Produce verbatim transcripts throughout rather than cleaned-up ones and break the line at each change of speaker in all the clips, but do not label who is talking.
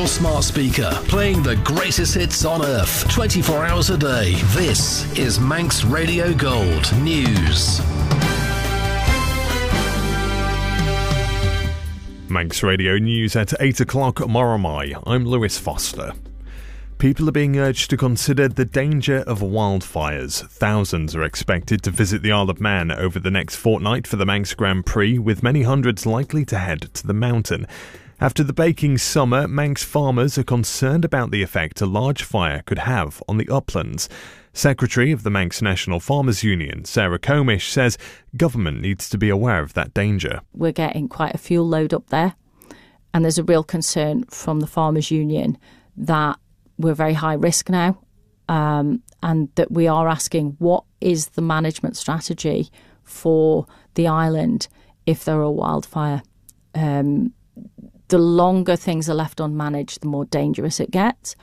your smart speaker, playing the greatest hits on earth, twenty-four hours a day. This is Manx Radio Gold News.
Manx Radio News at eight o'clock Moromai. I'm Lewis Foster. People are being urged to consider the danger of wildfires. Thousands are expected to visit the Isle of Man over the next fortnight for the Manx Grand Prix, with many hundreds likely to head to the mountain. After the baking summer, Manx farmers are concerned about the effect a large fire could have on the uplands. Secretary of the Manx National Farmers Union, Sarah Comish, says government needs to be aware of that danger.
We're getting quite a fuel load up there, and there's a real concern from the Farmers Union that we're very high risk now, um, and that we are asking what is the management strategy for the island if there are a wildfire. Um, the longer things are left unmanaged, the more dangerous it gets.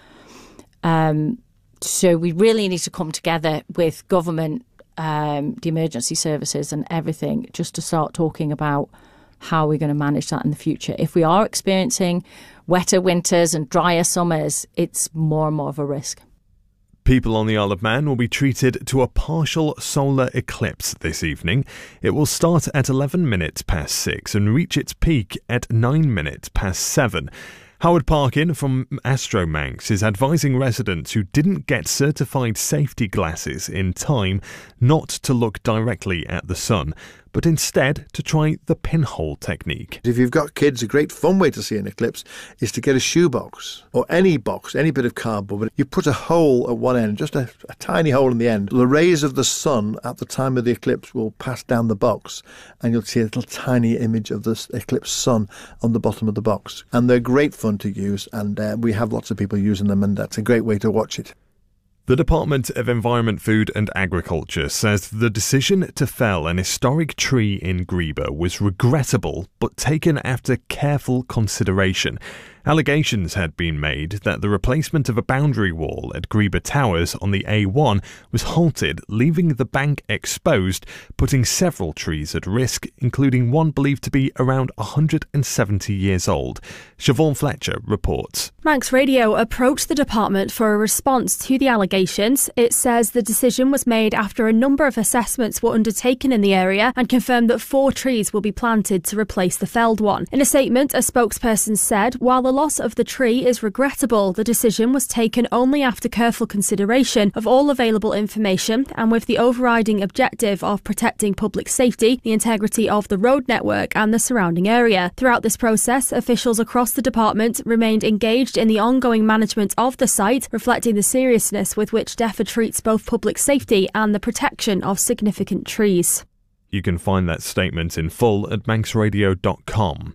Um, so we really need to come together with government, um, the emergency services and everything, just to start talking about how we're going to manage that in the future. If we are experiencing wetter winters and drier summers, it's more and more of a risk.
People on the Isle of Man will be treated to a partial solar eclipse this evening. It will start at eleven minutes past six and reach its peak at nine minutes past seven. Howard Parkin from Astro Manx is advising residents who didn't get certified safety glasses in time not to look directly at the sun, but instead to try the pinhole technique.
If you've got kids, a great fun way to see an eclipse is to get a shoebox or any box, any bit of cardboard. But you put a hole at one end, just a, a tiny hole in the end. The rays of the sun at the time of the eclipse will pass down the box, and you'll see a little tiny image of the eclipse sun on the bottom of the box. And they're great fun to use, and uh, we have lots of people using them, and that's a great way to watch it.
The Department of Environment, Food and Agriculture says the decision to fell an historic tree in Greeba was regrettable but taken after careful consideration. Allegations had been made that the replacement of a boundary wall at Greeba Towers on the A one was halted, leaving the bank exposed, putting several trees at risk, including one believed to be around one hundred seventy years old. Siobhan Fletcher reports.
Manx Radio approached the department for a response to the allegations. It says the decision was made after a number of assessments were undertaken in the area and confirmed that four trees will be planted to replace the felled one. In a statement, a spokesperson said, while the loss of the tree is regrettable, the decision was taken only after careful consideration of all available information and with the overriding objective of protecting public safety, the integrity of the road network and the surrounding area. Throughout this process, officials across the department remained engaged in the ongoing management of the site, reflecting the seriousness with which DEFRA treats both public safety and the protection of significant trees.
You can find that statement in full at manx radio dot com.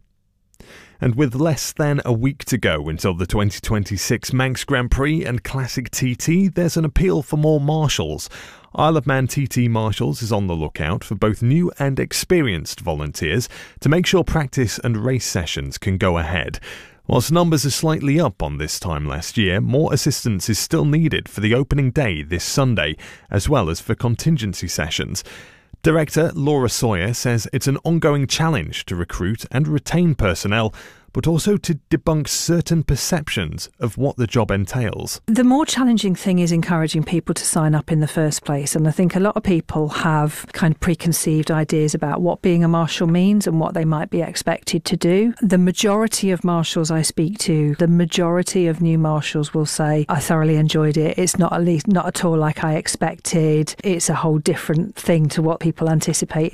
And with less than a week to go until the twenty twenty-six Manx Grand Prix and Classic T T, there's an appeal for more marshals. Isle of Man T T Marshals is on the lookout for both new and experienced volunteers to make sure practice and race sessions can go ahead. Whilst numbers are slightly up on this time last year, more assistance is still needed for the opening day this Sunday, as well as for contingency sessions. Director Laura Sawyer says it's an ongoing challenge to recruit and retain personnel, but also to debunk certain perceptions of what the job entails.
The more challenging thing is encouraging people to sign up in the first place, and I think a lot of people have kind of preconceived ideas about what being a marshal means and what they might be expected to do. The majority of marshals I speak to, the majority of new marshals will say, I thoroughly enjoyed it, it's not at least not at all like I expected, it's a whole different thing to what people anticipate.